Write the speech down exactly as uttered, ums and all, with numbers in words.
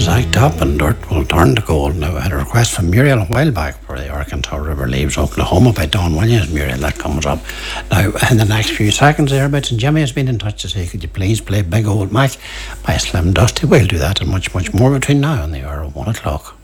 Zach Top and Dirt will turn to goal. Now, I had a request from Muriel a while back for the Arkansas River leaves Oklahoma by Don Williams. Muriel, that comes up now in the next few seconds thereabouts. And Jimmy has been in touch to say, could you please play Big Old Mac by Slim Dusty? We'll do that and much, much more between now and the hour of one o'clock.